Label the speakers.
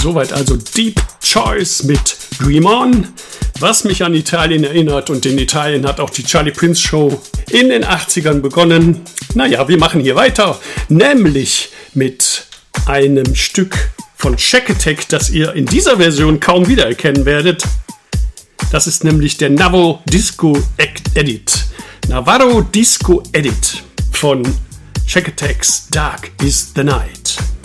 Speaker 1: Soweit also Deep Choice mit Dream On, was mich an Italien erinnert, und in Italien hat auch die Charlie Prince Show in den 80ern begonnen. Naja, wir machen hier weiter, nämlich mit einem Stück von Shack Attack, das ihr in dieser Version kaum wiedererkennen werdet. Das ist nämlich der Navarro Disco Edit. Navarro Disco Edit von Shack Attack's Dark is the Night.